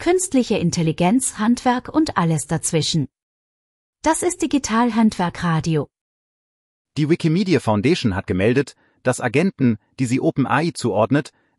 künstliche Intelligenz, Handwerk und alles dazwischen. Das ist Digitalhandwerk Radio. Die Wikimedia Foundation hat gemeldet, dass Agenten, die sie OpenAI zuordnet,